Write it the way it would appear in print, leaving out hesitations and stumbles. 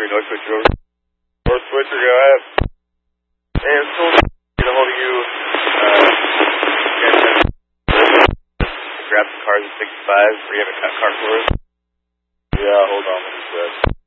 North Switcher over. North Switcher, go ahead. Hey, I'm told to get a hold of you. Grab some cars at 65. Or you have a car for us? Yeah, hold on, let me check.